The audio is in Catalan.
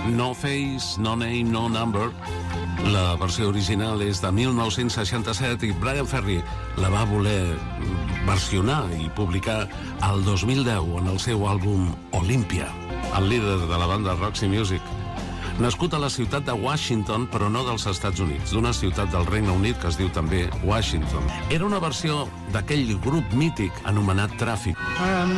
No Face, No Name, No Number. La versió original és de 1967 i Bryan Ferry la va voler versionar i publicar el 2010 en el seu àlbum Olympia, el líder de la banda Roxy Music. Nascut a la ciutat de Washington, però no dels Estats Units, d'una ciutat del Regne Unit que es diu també Washington. Era una versió d'aquell grup mític anomenat Traffic.